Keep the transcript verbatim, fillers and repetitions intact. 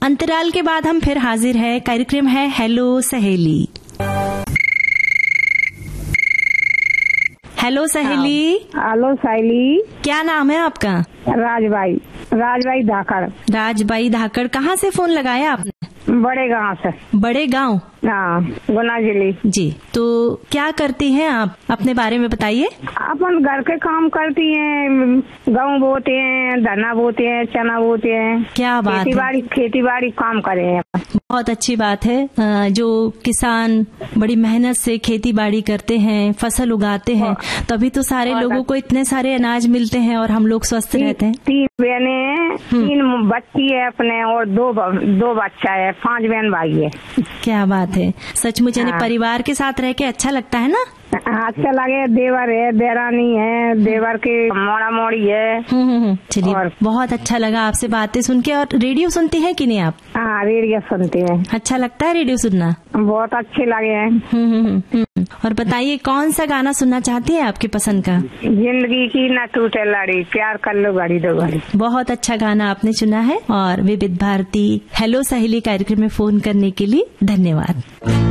अंतराल के बाद हम फिर हाजिर है। कार्यक्रम है हेलो सहेली। हेलो सहेली। हेलो सहेली। क्या नाम है आपका? राजबाई। राजबाई धाकड़। राजबाई धाकड़। कहाँ से फोन लगाया आपने? बड़े गांव से। बड़े गांव? हाँ, गुना जिले। जी, तो क्या करती हैं आप? अपने बारे में बताइए। अपन घर के काम करती हैं, गेहूँ बोते हैं, धना बोते हैं, चना बोते हैं। क्या बात है। खेती बाड़ी खेती बाड़ी काम करे हैं। बहुत अच्छी बात है। जो किसान बड़ी मेहनत से खेती बाड़ी करते हैं, फसल उगाते हैं, तभी तो सारे लोगों को इतने सारे अनाज मिलते हैं और हम लोग स्वस्थ रहते हैं। तीन बहने हैं, तीन बच्ची है अपने और दो दो बच्चा है, पांच बहन भाई है। क्या बात है। सचमुच यानी परिवार के साथ रह के अच्छा लगता है ना? अच्छा लगे। देवर है, देरानी है, देवर के मोड़ा मोड़ी है। चलिए, बहुत अच्छा लगा आपसे बातें सुन के। और रेडियो सुनती हैं कि नहीं आप? हाँ, रेडियो सुनते हैं। अच्छा लगता है रेडियो सुनना? बहुत अच्छे लगे हैं। और बताइए कौन सा गाना सुनना चाहती है आपकी पसंद का? जिंदगी की न टूटे लड़ी, प्यार कर लो घड़ी दो घड़ी। बहुत अच्छा गाना आपने चुना है। और विविध भारती हेलो सहेली कार्यक्रम में फोन करने के लिए धन्यवाद।